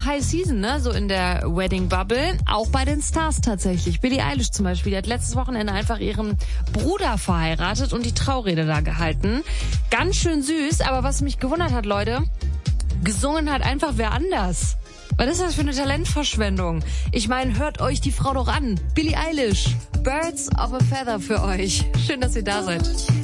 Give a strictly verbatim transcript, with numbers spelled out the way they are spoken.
High Season, ne, so in der Wedding Bubble. Auch bei den Stars tatsächlich. Billie Eilish zum Beispiel, die hat letztes Wochenende einfach ihren Bruder verheiratet und die Traurede da gehalten. Ganz schön süß, aber was mich gewundert hat, Leute, gesungen hat einfach wer anders. Was ist das für eine Talentverschwendung? Ich meine, hört euch die Frau doch an. Billie Eilish, Birds of a Feather für euch. Schön, dass ihr da seid.